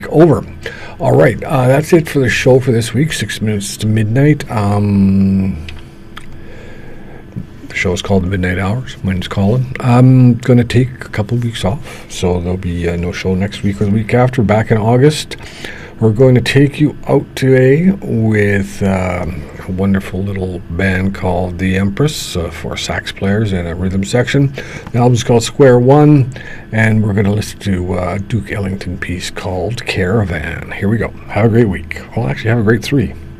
Over. All right, that's it for the show for this week. 6 minutes to midnight. The show is called The Midnight Hours. My name's Colin. I'm going to take a couple of weeks off, so there'll be no show next week or the week after. Back in August, we're going to take you out today with a wonderful little band called The Empress for sax players and a rhythm section. The album's called Square One, and we're going to listen to a Duke Ellington piece called Caravan. Here we go. Have a great week. Well, actually, have a great 3.